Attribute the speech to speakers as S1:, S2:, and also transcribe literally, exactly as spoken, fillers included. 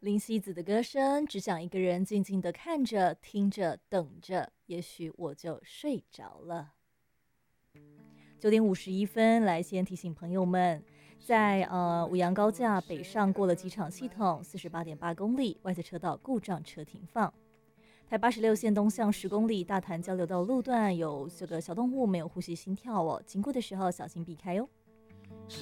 S1: 林夕子的歌声，只想一个人静静的看着、听着、等着，也许我就睡着了。九点五十一分，来先提醒朋友们，在呃五羊高架北上过了机场系统，四十八点八公里，外侧车道故障车停放。台八十六线东向十公里，大潭交流道路段有这个小动物没有呼吸心跳哦，经过的时候小心避开哦。